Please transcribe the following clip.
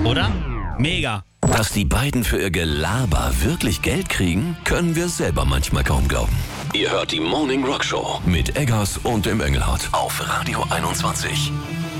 Oder? Mega. Dass die beiden für ihr Gelaber wirklich Geld kriegen, können wir selber manchmal kaum glauben. Ihr hört die Morning Rock Show mit Eggers und dem Engelhardt auf Radio 21.